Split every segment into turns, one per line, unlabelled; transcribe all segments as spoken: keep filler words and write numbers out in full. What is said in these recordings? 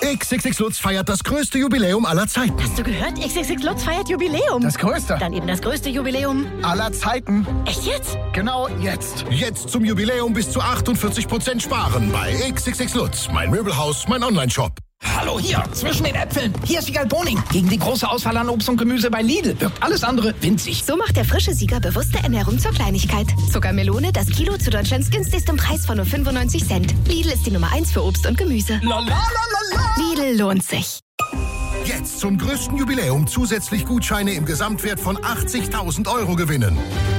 X X X Lutz feiert das größte Jubiläum aller Zeiten.
Hast du gehört? X X X Lutz feiert Jubiläum.
Das größte?
Dann eben das größte Jubiläum
aller Zeiten.
Echt jetzt?
Genau jetzt.
Jetzt zum Jubiläum bis zu achtundvierzig Prozent sparen bei X X X Lutz. Mein Möbelhaus, mein Onlineshop.
Hallo hier, zwischen den Äpfeln. Hier ist Wiegald Boning. Gegen die große Auswahl an Obst und Gemüse bei Lidl wirkt alles andere winzig.
So macht der frische Sieger bewusste Ernährung zur Kleinigkeit. Zuckermelone, das Kilo zu Deutschlands günstigstem Preis von nur fünfundneunzig Cent. Lidl ist die Nummer eins für Obst und Gemüse.
La, la, la, la, la.
Lidl lohnt sich.
Jetzt zum größten Jubiläum zusätzlich Gutscheine im Gesamtwert von achtzigtausend Euro gewinnen.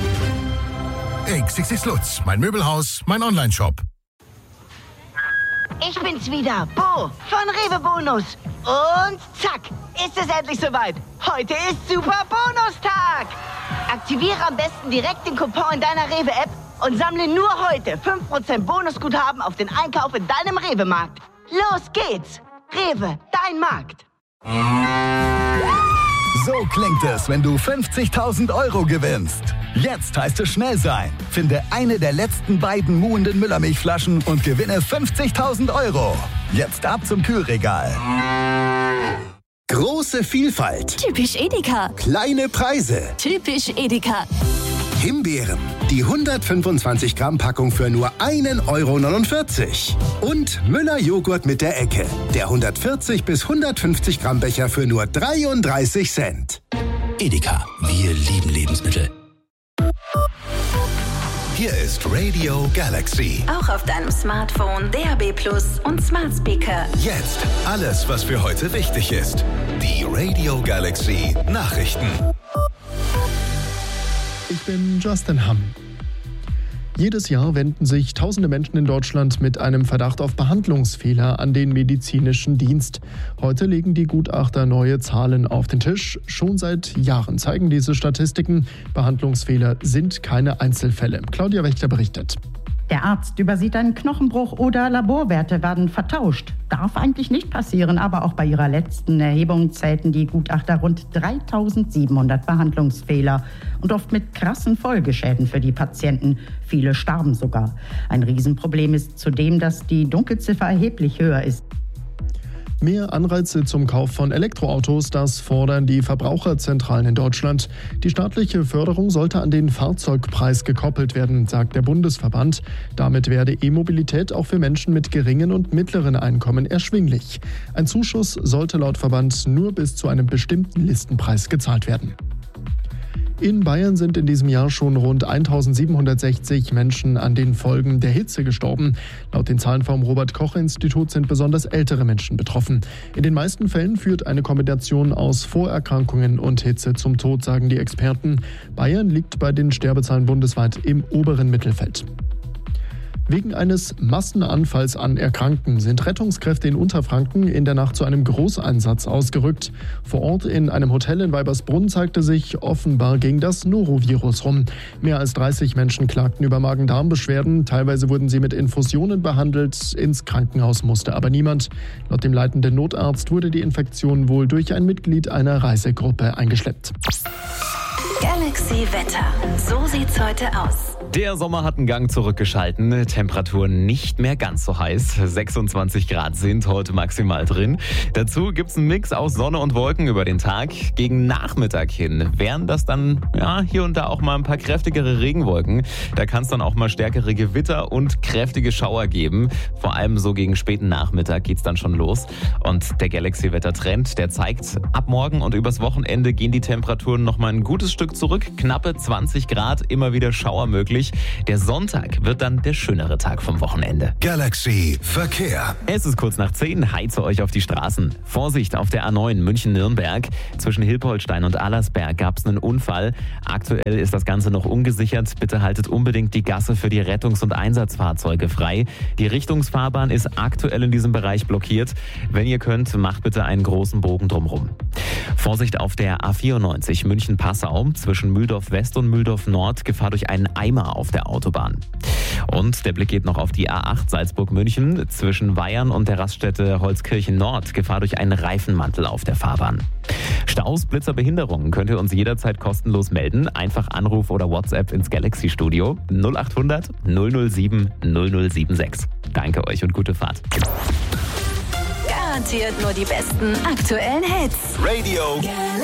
X X X Lutz, mein Möbelhaus, mein Onlineshop.
Ich bin's wieder, Bo von Rewe Bonus. Und zack, ist es endlich soweit. Heute ist Super Bonustag. Aktiviere am besten direkt den Coupon in deiner Rewe-App und sammle nur heute fünf Prozent Bonusguthaben auf den Einkauf in deinem Rewe-Markt. Los geht's. Rewe, dein Markt.
So klingt es, wenn du fünfzigtausend Euro gewinnst. Jetzt heißt es schnell sein. Finde eine der letzten beiden muhenden Müllermilchflaschen und gewinne fünfzigtausend Euro. Jetzt ab zum Kühlregal.
Große Vielfalt.
Typisch Edeka.
Kleine Preise.
Typisch Edeka.
Himbeeren. Die hundertfünfundzwanzig Gramm Packung für nur ein Euro neunundvierzig. Und Müller Joghurt mit der Ecke. Der hundertvierzig bis hundertfünfzig Gramm Becher für nur dreiunddreißig Cent.
Edeka. Wir lieben Lebensmittel.
Hier ist Radio Galaxy.
Auch auf deinem Smartphone, D A B Plus und Smart Speaker.
Jetzt alles, was für heute wichtig ist. Die Radio Galaxy Nachrichten.
Ich bin Justin Hamm. Jedes Jahr wenden sich tausende Menschen in Deutschland mit einem Verdacht auf Behandlungsfehler an den medizinischen Dienst. Heute legen die Gutachter neue Zahlen auf den Tisch. Schon seit Jahren zeigen diese Statistiken, Behandlungsfehler sind keine Einzelfälle. Claudia Wächter berichtet.
Der Arzt übersieht einen Knochenbruch oder Laborwerte werden vertauscht. Darf eigentlich nicht passieren, aber auch bei ihrer letzten Erhebung zählten die Gutachter rund dreitausendsiebenhundert Behandlungsfehler und oft mit krassen Folgeschäden für die Patienten. Viele starben sogar. Ein Riesenproblem ist zudem, dass die Dunkelziffer erheblich höher ist.
Mehr Anreize zum Kauf von Elektroautos, das fordern die Verbraucherzentralen in Deutschland. Die staatliche Förderung sollte an den Fahrzeugpreis gekoppelt werden, sagt der Bundesverband. Damit werde E-Mobilität auch für Menschen mit geringen und mittleren Einkommen erschwinglich. Ein Zuschuss sollte laut Verband nur bis zu einem bestimmten Listenpreis gezahlt werden. In Bayern sind in diesem Jahr schon rund eintausendsiebenhundertsechzig Menschen an den Folgen der Hitze gestorben. Laut den Zahlen vom Robert-Koch-Institut sind besonders ältere Menschen betroffen. In den meisten Fällen führt eine Kombination aus Vorerkrankungen und Hitze zum Tod, sagen die Experten. Bayern liegt bei den Sterbezahlen bundesweit im oberen Mittelfeld. Wegen eines Massenanfalls an Erkrankten sind Rettungskräfte in Unterfranken in der Nacht zu einem Großeinsatz ausgerückt. Vor Ort in einem Hotel in Weibersbrunn zeigte sich, offenbar ging das Norovirus rum. Mehr als dreißig Menschen klagten über Magen-Darm-Beschwerden. Teilweise wurden sie mit Infusionen behandelt. Ins Krankenhaus musste aber niemand. Laut dem leitenden Notarzt wurde die Infektion wohl durch ein Mitglied einer Reisegruppe eingeschleppt.
Galaxy Wetter. So sieht's heute aus.
Der Sommer hat einen Gang zurückgeschalten. Temperaturen nicht mehr ganz so heiß. sechsundzwanzig Grad sind heute maximal drin. Dazu gibt's einen Mix aus Sonne und Wolken über den Tag. Gegen Nachmittag hin wären das dann ja hier und da auch mal ein paar kräftigere Regenwolken. Da kann es dann auch mal stärkere Gewitter und kräftige Schauer geben. Vor allem so gegen späten Nachmittag geht's dann schon los. Und der Galaxy-Wetter-Trend, der zeigt, ab morgen und übers Wochenende gehen die Temperaturen noch mal ein gutes Stück zurück. Knappe zwanzig Grad, immer wieder Schauer möglich. Der Sonntag wird dann der schönere Tag vom Wochenende.
Galaxy Verkehr.
Es ist kurz nach zehn. Heize euch auf die Straßen. Vorsicht auf der A neun München-Nürnberg. Zwischen Hilpoltstein und Allersberg gab es einen Unfall. Aktuell ist das Ganze noch ungesichert. Bitte haltet unbedingt die Gasse für die Rettungs- und Einsatzfahrzeuge frei. Die Richtungsfahrbahn ist aktuell in diesem Bereich blockiert. Wenn ihr könnt, macht bitte einen großen Bogen drumherum. Vorsicht auf der A vierundneunzig München-Passau. Zwischen Mühldorf West und Mühldorf Nord Gefahr durch einen Eimer auf der Autobahn. Und der Blick geht noch auf die A acht Salzburg-München. Zwischen Weyern und der Raststätte Holzkirchen Nord Gefahr durch einen Reifenmantel auf der Fahrbahn. Staus, Blitzer, Behinderungen könnt ihr uns jederzeit kostenlos melden. Einfach Anruf oder WhatsApp ins Galaxy-Studio null acht hundert null null sieben null null sieben sechs. Danke euch und gute Fahrt.
Garantiert nur die besten aktuellen Hits.
Radio
Galaxy.